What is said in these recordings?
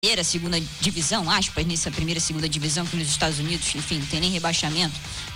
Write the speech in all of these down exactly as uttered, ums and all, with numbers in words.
primeira, segunda divisão, aspas, nessa primeira, segunda divisão que nos Estados Unidos, enfim, não tem nem rebaixamento,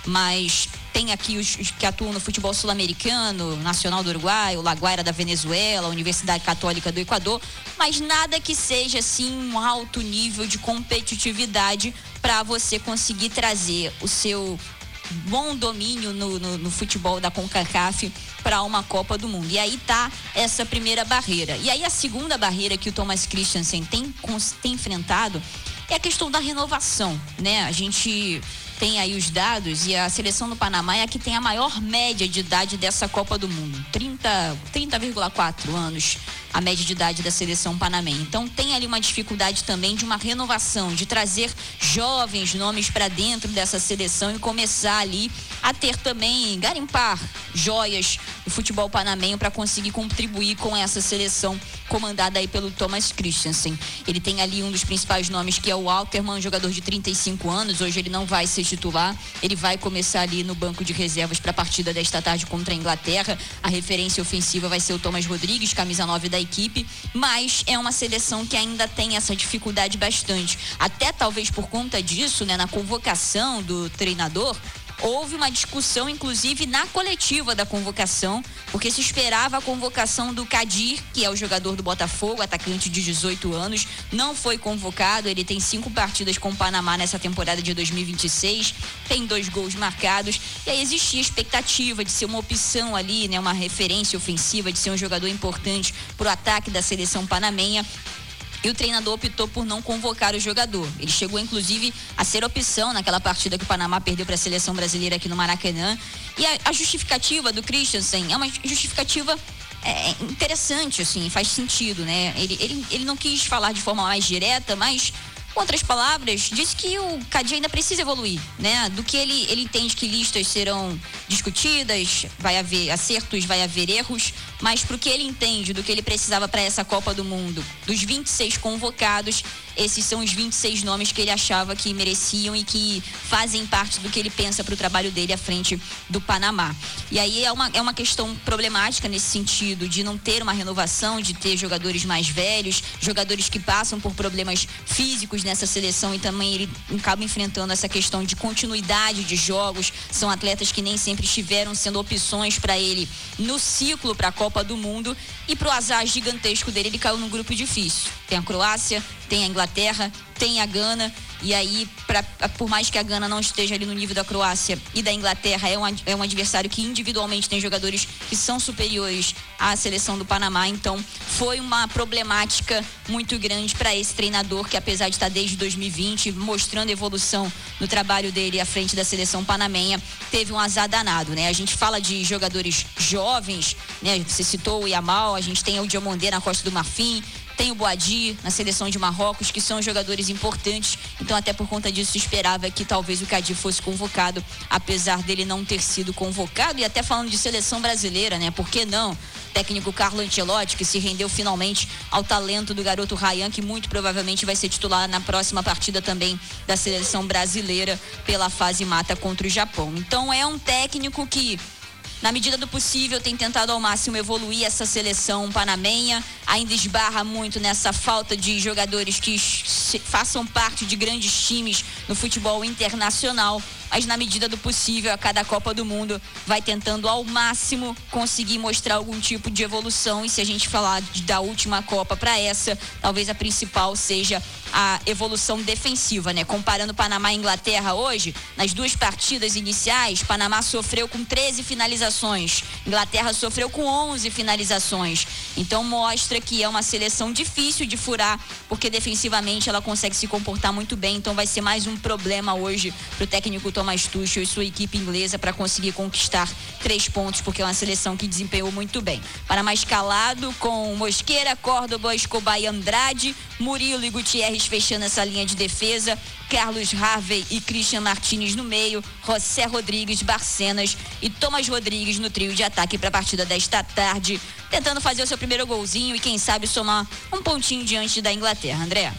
mas tem aqui os, os que atuam no futebol sul-americano, Nacional do Uruguai, o La Guaira da Venezuela, a Universidade Católica do Equador, mas nada que seja assim um alto nível de competitividade para você conseguir trazer o seu bom domínio no, no, no futebol da CONCACAF para uma Copa do Mundo. E aí tá essa primeira barreira. E aí a segunda barreira que o Thomas Christiansen tem, tem enfrentado é a questão da renovação, né? A gente tem aí os dados e a seleção do Panamá é a que tem a maior média de idade dessa Copa do Mundo. trinta vírgula quatro anos a média de idade da seleção panamenha. Então tem ali uma dificuldade também de uma renovação, de trazer jovens nomes para dentro dessa seleção e começar ali a ter também, garimpar joias do futebol panamenho para conseguir contribuir com essa seleção comandada aí pelo Thomas Christiansen. Ele tem ali um dos principais nomes, que é o Alterman, jogador de trinta e cinco anos. Hoje ele não vai ser titular, ele vai começar ali no banco de reservas para a partida desta tarde contra a Inglaterra. A referência ofensiva vai ser o Thomas Rodrigues, camisa nove da equipe, mas é uma seleção que ainda tem essa dificuldade bastante. Até talvez por conta disso, né, na convocação do treinador, houve uma discussão, inclusive, na coletiva da convocação, porque se esperava a convocação do Kadir, que é o jogador do Botafogo, atacante de dezoito anos, não foi convocado. Ele tem cinco partidas com o Panamá nessa temporada de dois mil e vinte e seis, tem dois gols marcados, e aí existia a expectativa de ser uma opção ali, né, uma referência ofensiva, de ser um jogador importante para o ataque da seleção panamenha. E o treinador optou por não convocar o jogador. Ele chegou, inclusive, a ser opção naquela partida que o Panamá perdeu para a seleção brasileira aqui no Maracanã. E a, a justificativa do Christiansen é uma justificativa é, interessante, assim, faz sentido, né? Ele, ele, ele não quis falar de forma mais direta, mas, com outras palavras, disse que o Kadir ainda precisa evoluir, né? Do que ele, ele entende que listas serão discutidas, vai haver acertos, vai haver erros, mas pro que ele entende do que ele precisava para essa Copa do Mundo, dos vinte e seis convocados, esses são os vinte e seis nomes que ele achava que mereciam e que fazem parte do que ele pensa para o trabalho dele à frente do Panamá. E aí é uma, é uma questão problemática nesse sentido, de não ter uma renovação, de ter jogadores mais velhos, jogadores que passam por problemas físicos nessa seleção, e também ele acaba enfrentando essa questão de continuidade de jogos. São atletas que nem sempre estiveram sendo opções para ele no ciclo para a Copa do Mundo, e pro azar gigantesco dele, ele caiu num grupo difícil. Tem a Croácia, tem a Inglaterra, tem a Gana, e aí, pra, por mais que a Gana não esteja ali no nível da Croácia e da Inglaterra, é um, é um adversário que individualmente tem jogadores que são superiores à seleção do Panamá. Então foi uma problemática muito grande para esse treinador, que apesar de estar desde dois mil e vinte mostrando evolução no trabalho dele à frente da seleção panamenha, teve um azar danado, né? A gente fala de jogadores jovens, né? Você citou o Yamal, a gente tem o Diomandé na Costa do Marfim, tem o Boadi na seleção de Marrocos, que são jogadores importantes. Então, até por conta disso, se esperava que talvez o Kadir fosse convocado, apesar dele não ter sido convocado. E até falando de seleção brasileira, né? Por que não? O técnico Carlo Ancelotti, que se rendeu finalmente ao talento do garoto Ryan, que muito provavelmente vai ser titular na próxima partida também da seleção brasileira pela fase mata contra o Japão. Então, é um técnico que, na medida do possível, tem tentado ao máximo evoluir essa seleção panamenha. Ainda esbarra muito nessa falta de jogadores que façam parte de grandes times no futebol internacional, mas na medida do possível, a cada Copa do Mundo vai tentando ao máximo conseguir mostrar algum tipo de evolução. E se a gente falar da última Copa para essa, talvez a principal seja a evolução defensiva, né? Comparando Panamá e Inglaterra hoje, nas duas partidas iniciais, Panamá sofreu com treze finalizações, Inglaterra sofreu com onze finalizações. Então mostra que é uma seleção difícil de furar, porque defensivamente ela consegue se comportar muito bem. Então vai ser mais um problema hoje para o técnico Thomas Tuchel e sua equipe inglesa para conseguir conquistar três pontos, porque é uma seleção que desempenhou muito bem. Panamá escalado com Mosquera, Córdoba, Escobar e Andrade, Murilo e Gutierrez fechando essa linha de defesa, Carlos Harvey e Christian Martínez no meio, José Rodrigues, Barcenas e Thomas Rodrigues no trio de ataque para a partida desta tarde, tentando fazer o seu primeiro golzinho e quem sabe somar um pontinho diante da Inglaterra. André?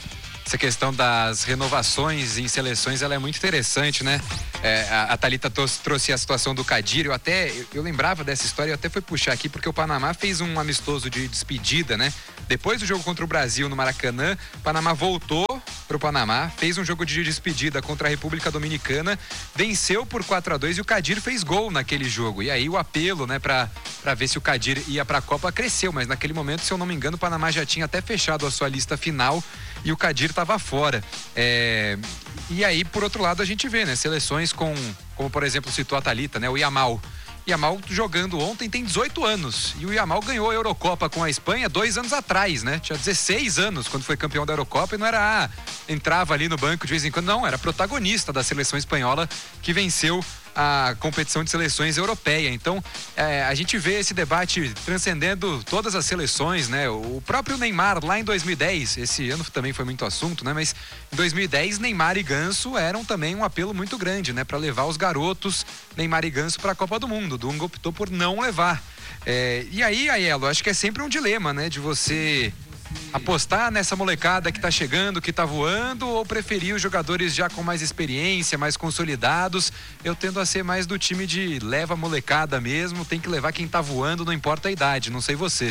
Essa questão das renovações em seleções, ela é muito interessante, né? É, a, a Thalita trouxe, trouxe a situação do Kadir, eu até, eu, eu lembrava dessa história, eu até fui puxar aqui, porque o Panamá fez um amistoso de despedida, né? Depois do jogo contra o Brasil no Maracanã, o Panamá voltou pro Panamá, fez um jogo de despedida contra a República Dominicana, venceu por quatro a dois e o Kadir fez gol naquele jogo. E aí o apelo, né, pra, pra ver se o Kadir ia pra Copa cresceu, mas naquele momento, se eu não me engano, o Panamá já tinha até fechado a sua lista final e o Kadir estava fora. É... E aí, por outro lado, a gente vê, né, seleções com, como por exemplo, citou a Thalita, né, o Yamal. Yamal jogando ontem tem dezoito anos e o Yamal ganhou a Eurocopa com a Espanha dois anos atrás, né? Tinha dezesseis anos quando foi campeão da Eurocopa e não era, ah, entrava ali no banco de vez em quando, não, era protagonista da seleção espanhola que venceu a competição de seleções europeia. Então, é, a gente vê esse debate transcendendo todas as seleções, né? O próprio Neymar, lá em dois mil e dez, esse ano também foi muito assunto, né? Mas em dois mil e dez, Neymar e Ganso eram também um apelo muito grande, né? Para levar os garotos Neymar e Ganso para a Copa do Mundo. O Dunga optou por não levar. É, e aí, Aiello, acho que é sempre um dilema, né? De você apostar nessa molecada que tá chegando, que tá voando, ou preferir os jogadores já com mais experiência, mais consolidados. Eu tendo a ser mais do time de leva a molecada mesmo, tem que levar quem tá voando, não importa a idade, não sei você.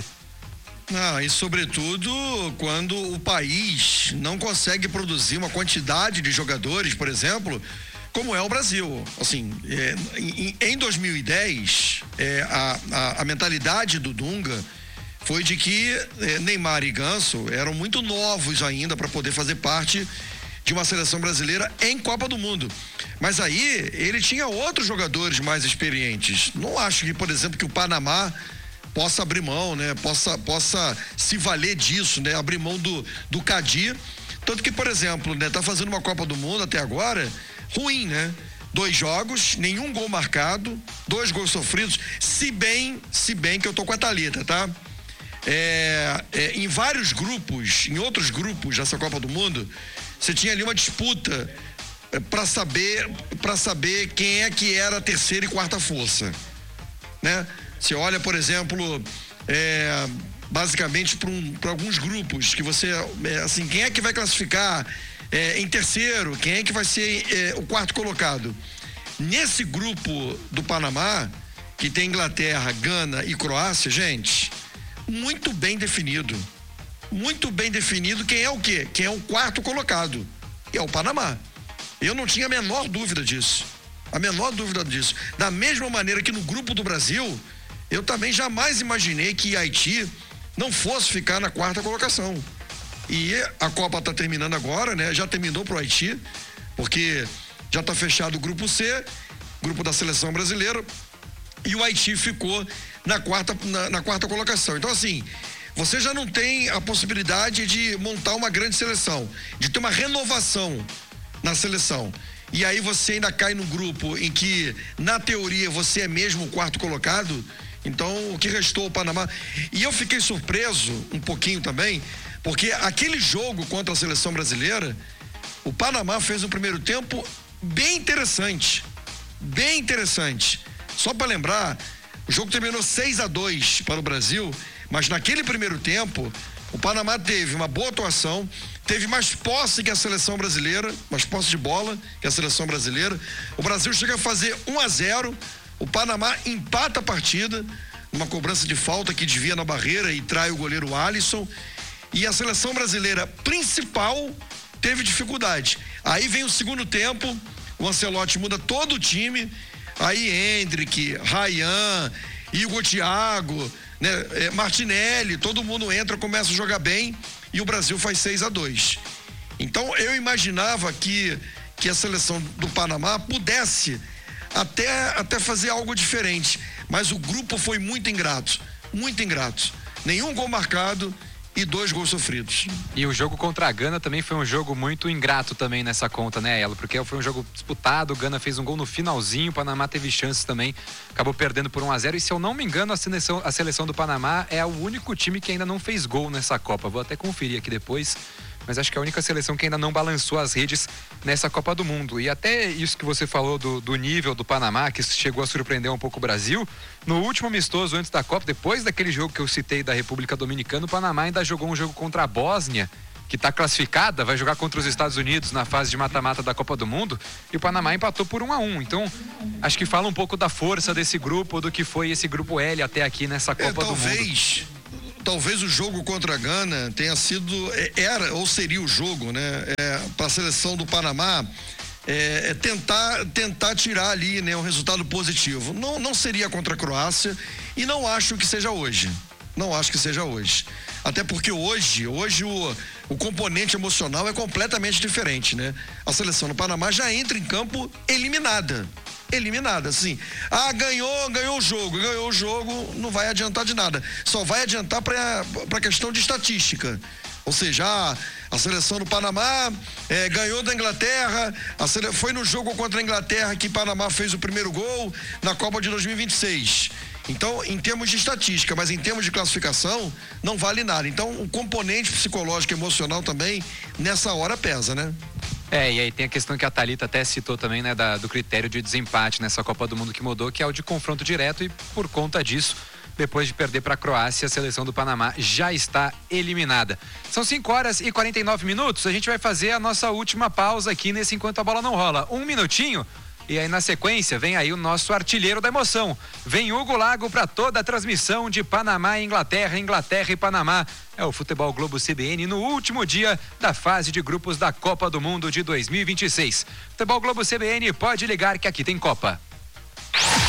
Ah, e sobretudo quando o país não consegue produzir uma quantidade de jogadores, por exemplo, como é o Brasil. Assim, é, em, em dois mil e dez, é, a, a, a mentalidade do Dunga foi de que eh, Neymar e Ganso eram muito novos ainda para poder fazer parte de uma seleção brasileira em Copa do Mundo. Mas aí ele tinha outros jogadores mais experientes. Não acho que, por exemplo, que o Panamá possa abrir mão, né? Possa, possa se valer disso, né? Abrir mão do, do Kadir. Tanto que, por exemplo, né? Tá fazendo uma Copa do Mundo até agora ruim, né? Dois jogos, nenhum gol marcado, dois gols sofridos, se bem, se bem que eu tô com a Thalita, tá? É, é, em vários grupos, em outros grupos dessa Copa do Mundo, você tinha ali uma disputa é, para saber, para saber quem é que era a terceira e quarta força, né? Você olha, por exemplo, é, basicamente para um, para alguns grupos que você, é, assim, quem é que vai classificar é, em terceiro, quem é que vai ser é, o quarto colocado? Nesse grupo do Panamá, que tem Inglaterra, Gana e Croácia, gente, muito bem definido, muito bem definido quem é o quê? Quem é o quarto colocado, que é o Panamá. Eu não tinha a menor dúvida disso, a menor dúvida disso. Da mesma maneira que no grupo do Brasil, eu também jamais imaginei que Haiti não fosse ficar na quarta colocação. E a Copa está terminando agora, né? Já terminou pro Haiti, porque já está fechado o grupo C, grupo da seleção brasileira, e o Haiti ficou na quarta, na, na quarta colocação. Então, assim, você já não tem a possibilidade de montar uma grande seleção, de ter uma renovação na seleção. E aí você ainda cai num grupo em que, na teoria, você é mesmo o quarto colocado. Então, o que restou o Panamá? E eu fiquei surpreso um pouquinho também, porque aquele jogo contra a seleção brasileira, o Panamá fez um primeiro tempo bem interessante, bem interessante. Só para lembrar, o jogo terminou seis a dois para o Brasil, mas naquele primeiro tempo, o Panamá teve uma boa atuação, teve mais posse que a seleção brasileira, mais posse de bola que a seleção brasileira. O Brasil chega a fazer um a zero, o Panamá empata a partida, numa cobrança de falta que desvia na barreira e trai o goleiro Alisson. E a seleção brasileira principal teve dificuldade. Aí vem o segundo tempo, o Ancelotti muda todo o time. Aí Hendrick, Ryan, Igor Thiago, né, é, Martinelli, todo mundo entra, começa a jogar bem e o Brasil faz seis a dois. Então eu imaginava que, que a seleção do Panamá pudesse até, até fazer algo diferente, mas o grupo foi muito ingrato, muito ingrato. Nenhum gol marcado e dois gols sofridos. E o jogo contra a Gana também foi um jogo muito ingrato também nessa conta, né, Ela? Porque foi um jogo disputado, o Gana fez um gol no finalzinho, o Panamá teve chances também, acabou perdendo por um a zero, e se eu não me engano, a seleção, a seleção do Panamá é o único time que ainda não fez gol nessa Copa. Vou até conferir aqui depois, mas acho que é a única seleção que ainda não balançou as redes nessa Copa do Mundo. E até isso que você falou do, do nível do Panamá, que chegou a surpreender um pouco o Brasil, no último amistoso antes da Copa, depois daquele jogo que eu citei da República Dominicana, o Panamá ainda jogou um jogo contra a Bósnia que está classificada, vai jogar contra os Estados Unidos na fase de mata-mata da Copa do Mundo, e o Panamá empatou por um a um. Então, acho que fala um pouco da força desse grupo, do que foi esse grupo L até aqui nessa Copa é, do Mundo. Talvez, talvez o jogo contra a Gana tenha sido, era ou seria o jogo, né, é, para a seleção do Panamá. É, é tentar, tentar tirar ali, né, um resultado positivo. Não, não seria contra a Croácia e não acho que seja hoje. Não acho que seja hoje. Até porque hoje, hoje o, o componente emocional é completamente diferente, né? A seleção do Panamá já entra em campo eliminada. Eliminada, assim. Ah, ganhou, ganhou o jogo. Ganhou o jogo, não vai adiantar de nada. Só vai adiantar para a questão de estatística. Ou seja, a, a seleção do Panamá é, ganhou da Inglaterra, a sele... foi no jogo contra a Inglaterra que Panamá fez o primeiro gol na Copa de dois mil e vinte e seis. Então, em termos de estatística, mas em termos de classificação, não vale nada. Então, o componente psicológico e emocional também, nessa hora, pesa, né? É, e aí tem a questão que a Thalita até citou também, né, da, do critério de desempate nessa Copa do Mundo que mudou, que é o de confronto direto, e por conta disso, depois de perder para a Croácia, a seleção do Panamá já está eliminada. São cinco horas e quarenta e nove minutos, a gente vai fazer a nossa última pausa aqui nesse Enquanto a Bola Não Rola. Um minutinho. E aí na sequência vem aí o nosso artilheiro da emoção. Vem Hugo Lago para toda a transmissão de Panamá e Inglaterra, Inglaterra e Panamá. É o Futebol Globo C B N no último dia da fase de grupos da Copa do Mundo de dois mil e vinte e seis. Futebol Globo C B N, pode ligar que aqui tem Copa.